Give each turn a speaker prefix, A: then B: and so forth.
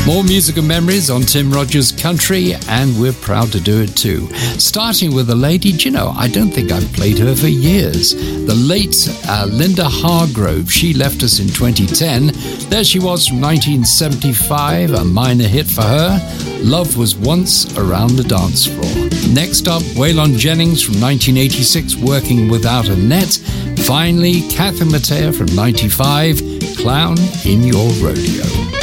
A: More music and memories on Tim Rogers Country, and we're proud to do it too. Starting with a lady, do you know, I don't think I've played her for years. The late Linda Hargrove. She left us in 2010. There she was from 1975, a minor hit for her. Love Was Once Around the Dance Floor. Next up, Waylon Jennings from 1986, Working Without a Net. Finally, Catherine Mattea from 95, Clown in Your Rodeo.